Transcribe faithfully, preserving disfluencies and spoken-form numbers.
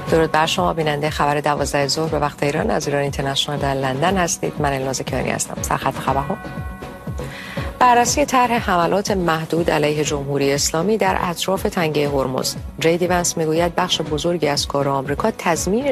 درود بر شما بیننده خبر دوازده ظهر به وقت ایران از ایران اینترنشنال در لندن هستید. من الناز کیانی هستم. سرخط خبرها: بررسی طرح حملات محدود علیه جمهوری اسلامی در اطراف تنگه هرمز. جی دی ونس میگوید بخش بزرگی از کار آمریکا تضمین